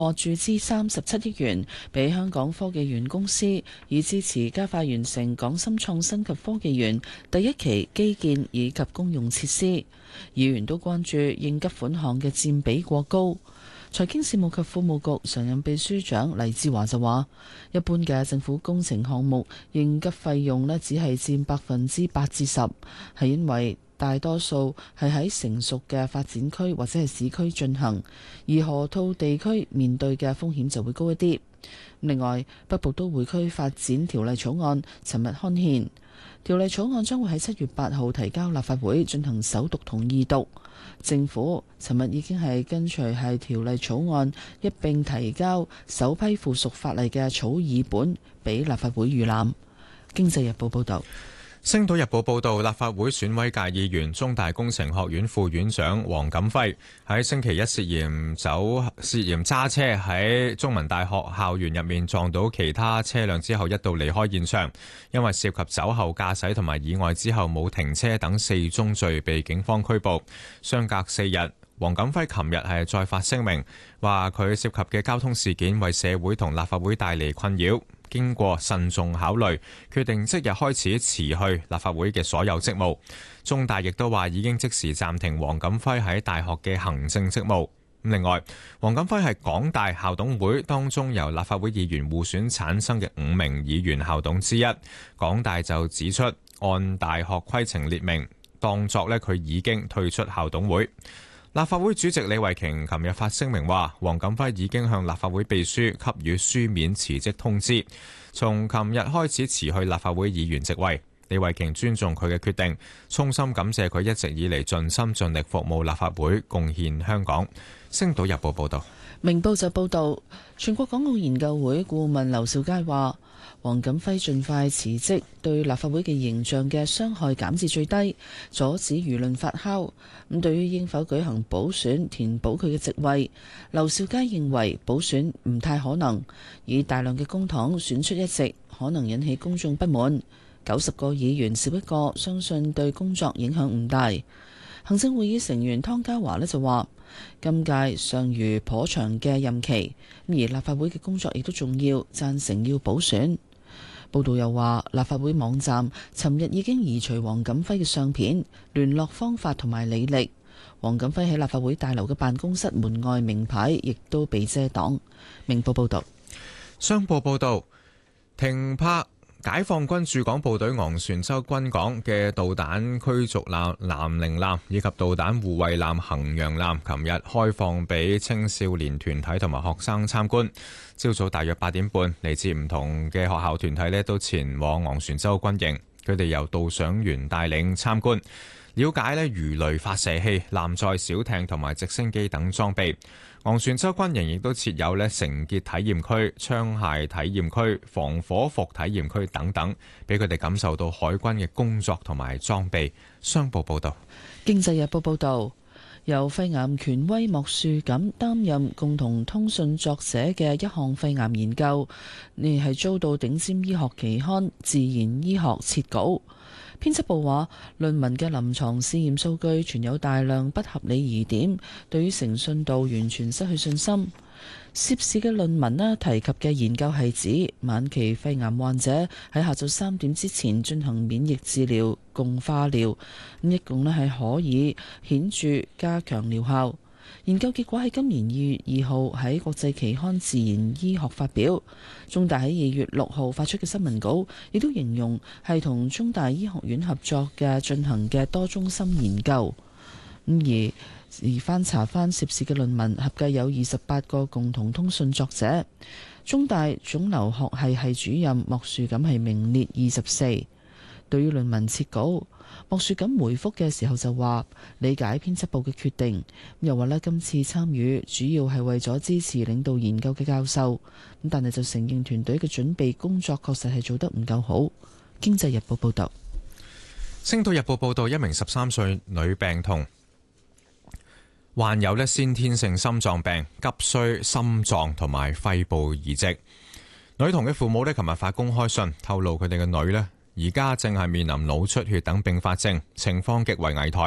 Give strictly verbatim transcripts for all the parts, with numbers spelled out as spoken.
獲注資三十七億元俾香港科技園公司，以支持加快完成港深創新及科技園第一期基建以及公用設施。議員都關注應急款項嘅佔比過高。財經事務及庫務局常任秘書長黎志華就話，一般嘅政府工程項目應急費用呢只係佔百分之八至十，係因為大多數係喺成熟嘅發展區或者係市區進行，而河套地區面對嘅風險就會高一啲。另外，北部都會區發展條例草案尋日刊憲，條例草案將會喺七月八號提交立法會進行首讀同二讀。政府尋日已經係跟隨係條例草案一並提交首批附屬法例嘅草擬本俾立法會預覽。經濟日報報導。 星島日報報道，立法會選委界議員、中大工程學院副院長黃錦輝喺星期一涉嫌走涉嫌揸車喺中文大學校園入面撞到其他車輛之後，一度離開現場，因為涉及酒後駕駛同埋意外之後冇停車等四宗罪，被警方拘捕。相隔四日，黃錦輝琴日係再發聲明，話佢涉及嘅交通事件為社會同立法會帶嚟困擾。經過慎重考慮，決定即日開始辭去立法會嘅所有職務。中大亦都話已經即時暫停黃錦輝喺大學嘅行政職務。另外，黃錦輝係港大校董會當中由立法會議員互選產生嘅五名議員校董之一。港大就指出，按大學規程列明，當作呢佢已經退出校董會。立法會主席李慧瓊琴日發聲明話，黃錦輝已經向立法會秘書給予書面辭職通知，從琴日開始辭去立法會議員職位。李慧瓊尊重佢嘅決定，衷心感謝佢一直以嚟盡心盡力服務立法會，貢獻香港。星島日報報道。 明報就報道，全國港澳研究會顧問劉兆佳話，黃錦輝盡快辭職對立法會嘅形象嘅傷害減至最低，阻止輿論發酵。咁對於應否舉行補選填補佢嘅職位，劉兆佳認為補選唔太可能，以大量嘅公帑選出一席可能引起公眾不滿。九十個議員少一個，相信對工作影響唔大。行政會議成員湯家驊呢就話，今屆尚餘頗長嘅任期，而立法會嘅工作亦都重要，贊成要補選。報道又話，立法會網站尋日已經移除黃錦輝嘅相片、聯絡方法同埋履歷。黃錦輝喺立法會大樓嘅辦公室門外名牌亦都被遮擋。明報報道。 商報報道，停泊解放軍駐港部隊昂船洲軍港嘅導彈驅逐艦南寧艦以及導彈護衛艦衡陽艦，琴日開放俾青少年團體同埋學生參觀。朝早大約八點半，嚟自唔同嘅學校團體呢都前往昂船洲軍營，佢哋由導賞員帶領參觀，了解呢魚雷發射器、艦載小艇同埋直升機等裝備。昂船洲軍營亦都設有呢繩結體驗區、槍械體驗區、防火服體驗區等等，俾佢哋感受到海軍嘅工作同埋裝備。商報報道。 經濟日報報道，由肺癌權威莫樹錦擔任共同通訊作者嘅一項肺癌研究，呢係遭到頂尖醫學期刊《自然醫學》撤稿。編輯部話，論文嘅臨床試驗數據存有大量不合理疑點，對於誠信度完全失去信心。涉事嘅論文呢提及嘅研究係指晚期肺癌患者喺下晝三點之前進行免疫治療共化療，咁一共呢係可以顯著加強療效。研究結果喺今年二月二號喺國際期刊《自然醫學》發表。中大喺二月六號發出嘅新聞稿，亦都形容係同中大醫學院合作嘅進行嘅多中心研究。咁而而翻查翻涉事嘅論文，合計有二十八個共同通訊作者。中大腫瘤學系系主任莫樹錦係名列二十四。對於論文撤稿，莫樹錦回覆嘅時候就話理解編輯部嘅決定，又話呢今次參與主要係為咗支持領導研究嘅教授，咁但係就承認團隊嘅準備工作確實係做得唔夠好。經濟日報報道。 星島日報報道，一名十三歲女病童患有呢先天性心臟病，急需心臟同埋肺部移植。女童嘅父母呢琴日發公開信，透露佢哋嘅女呢而家正係面臨腦出血等併發症，情況極為危殆。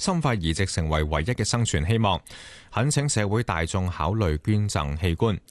心肺移植成為唯一嘅生存希望，懇請社會大眾考慮捐贈器官。